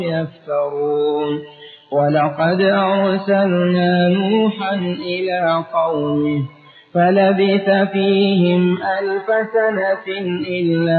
يفترون ولقد أرسلنا نوحا إلى قومه فلبث فيهم 1000 سنة إلا